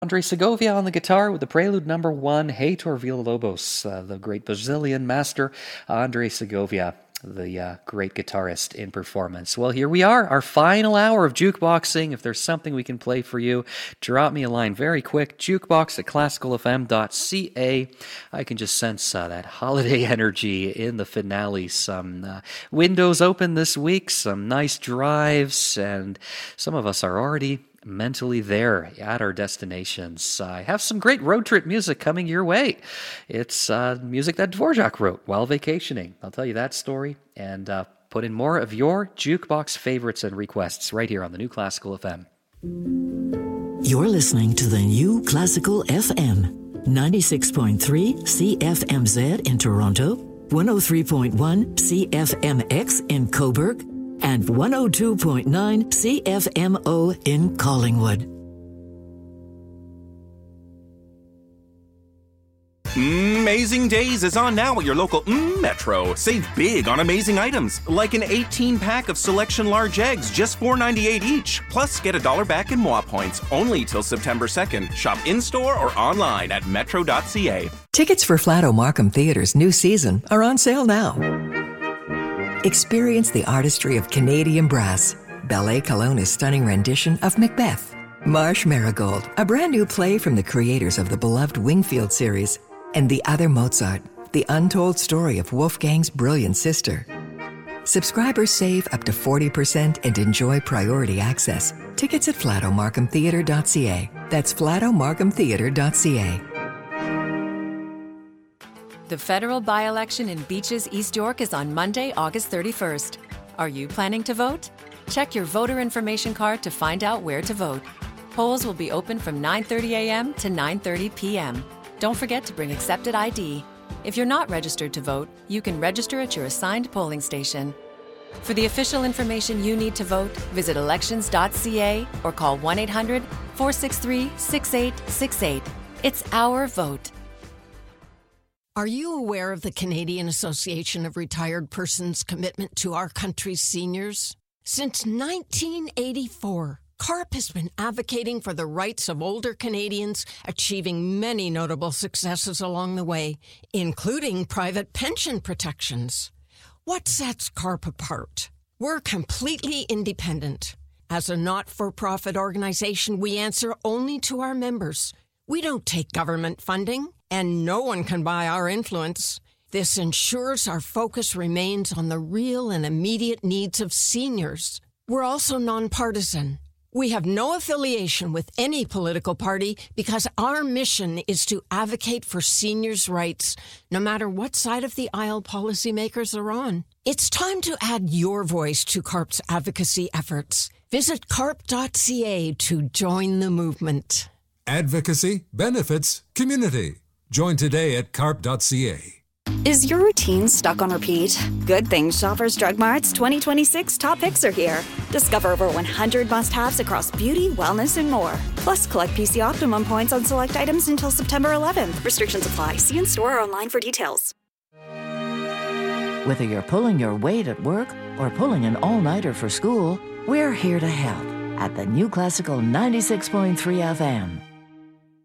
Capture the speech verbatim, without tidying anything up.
Andre Segovia on the guitar with the prelude number one, Heitor Villalobos, uh, the great Brazilian master, Andre Segovia, the uh, great guitarist in performance. Well, here we are, our final hour of jukeboxing. If there's something we can play for you, drop me a line very quick, jukebox at classical f m dot c a. I can just sense uh, that holiday energy in the finale. Some uh, windows open this week, some nice drives, and some of us are already mentally there at our destinations. I have some great road trip music coming your way. It's uh, music that Dvorak wrote while vacationing. I'll tell you that story and uh, put in more of your jukebox favorites and requests right here on the New Classical F M. You're listening to the New Classical F M, ninety-six point three C F M Z in Toronto, one oh three point one C F M X in Cobourg, and one oh two point nine C F M O in Collingwood. Amazing Days is on now at your local mm, Metro. Save big on amazing items, like an eighteen-pack of Selection large eggs, just four ninety-eight each. Plus, get a dollar back in M O A points, only till September second. Shop in-store or online at metro dot c a. Tickets for Flato Markham Theatre's new season are on sale now. Experience the artistry of Canadian brass, Ballet Kelowna's stunning rendition of Macbeth, Marsh Marigold, a brand new play from the creators of the beloved Wingfield series, and The Other Mozart, the untold story of Wolfgang's brilliant sister. Subscribers save up to forty percent and enjoy priority access. Tickets at flato markham theatre dot c a. That's flato markham theatre dot c a. The federal by-election in Beaches, East York is on Monday, August thirty-first. Are you planning to vote? Check your voter information card to find out where to vote. Polls will be open from nine thirty a m to nine thirty p m Don't forget to bring accepted I D. If you're not registered to vote, you can register at your assigned polling station. For the official information you need to vote, visit elections dot c a or call one eight hundred four six three six eight six eight. It's our vote. Are you aware of the Canadian Association of Retired Persons' commitment to our country's seniors? Since nineteen eighty-four, CARP has been advocating for the rights of older Canadians, achieving many notable successes along the way, including private pension protections. What sets CARP apart? We're completely independent. As a not-for-profit organization, we answer only to our members. We don't take government funding, and no one can buy our influence. This ensures our focus remains on the real and immediate needs of seniors. We're also nonpartisan. We have no affiliation with any political party because our mission is to advocate for seniors' rights, no matter what side of the aisle policymakers are on. It's time to add your voice to CARP's advocacy efforts. Visit carp dot c a to join the movement. Advocacy, benefits, community. Join today at carp dot c a. Is your routine stuck on repeat? Good Things Shoppers Drug Mart's twenty twenty-six top picks are here. Discover over one hundred must-haves across beauty, wellness, and more. Plus, collect P C Optimum points on select items until September eleventh. Restrictions apply. See in-store or online for details. Whether you're pulling your weight at work or pulling an all-nighter for school, we're here to help at the New Classical ninety-six point three F M.